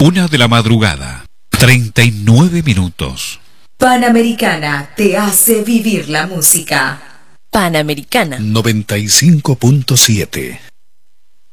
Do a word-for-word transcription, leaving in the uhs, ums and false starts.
Una de la madrugada, treinta y nueve minutos. Panamericana te hace vivir la música. Panamericana noventa y cinco punto siete.